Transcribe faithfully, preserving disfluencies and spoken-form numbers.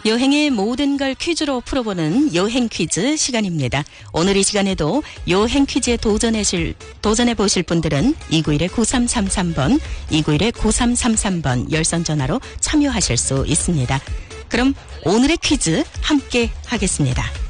여행의 모든 걸 퀴즈로 풀어보는 여행 퀴즈 시간입니다. 오늘 이 시간에도 여행 퀴즈에 도전하실, 도전해보실 분들은 이구일 구삼삼삼 번, 이구일 구삼삼삼 번 열선 전화로 참여하실 수 있습니다. 그럼 오늘의 퀴즈 함께 하겠습니다.